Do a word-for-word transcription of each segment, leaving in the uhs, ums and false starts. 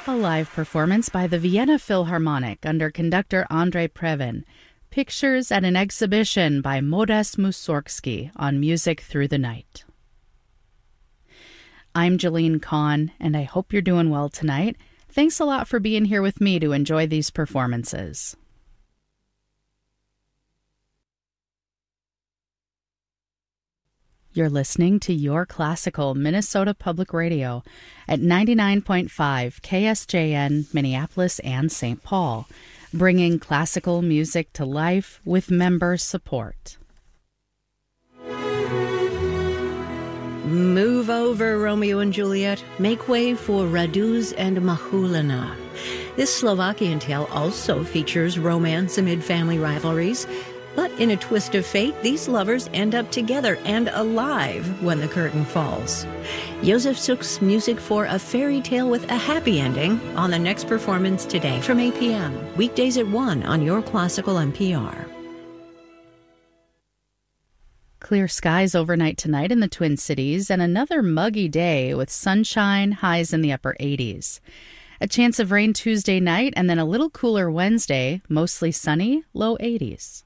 A live performance by the Vienna Philharmonic under conductor Andrei Previn. Pictures at an exhibition by Modest Mussorgsky on Music Through the Night. I'm Jeline Kahn, and I hope you're doing well tonight. Thanks a lot for being here with me to enjoy these performances. You're listening to Your Classical Minnesota Public Radio at ninety-nine point five K S J N, Minneapolis and Saint Paul, bringing classical music to life with member support. Move over, Romeo and Juliet. Make way for Raduz and Mahulina. This Slovakian tale also features romance amid family rivalries. But in a twist of fate, these lovers end up together and alive when the curtain falls. Josef Suk's music for A Fairy Tale with a Happy Ending on the next performance today from eight p.m. Weekdays at one on Your Classical N P R. Clear skies overnight tonight in the Twin Cities and another muggy day with sunshine, highs in the upper eighties. A chance of rain Tuesday night and then a little cooler Wednesday, mostly sunny, low eighties.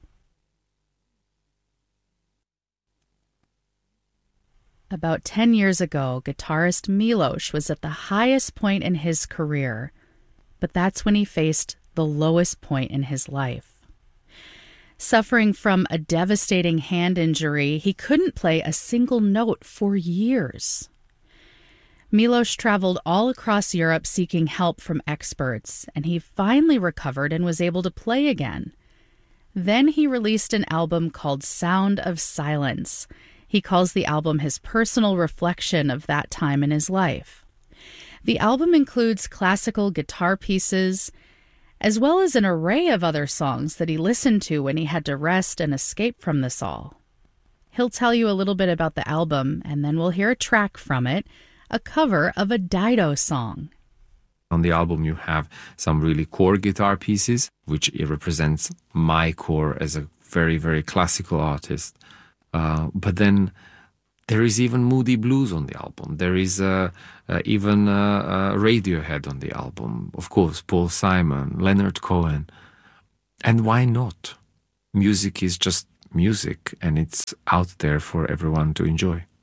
About ten years ago, guitarist Milos was at the highest point in his career, but that's when he faced the lowest point in his life. Suffering from a devastating hand injury, he couldn't play a single note for years. Milos traveled all across Europe seeking help from experts, and he finally recovered and was able to play again. Then he released an album called Sound of Silence. He calls the album his personal reflection of that time in his life. The album includes classical guitar pieces, as well as an array of other songs that he listened to when he had to rest and escape from this all. He'll tell you a little bit about the album, and then we'll hear a track from it, a cover of a Dido song. On the album, you have some really core guitar pieces, which represents my core as a very, very classical artist. Uh, but then there is even Moody Blues on the album. There is uh, uh, even uh, uh, Radiohead on the album. Of course, Paul Simon, Leonard Cohen. And why not? Music is just music, and it's out there for everyone to enjoy.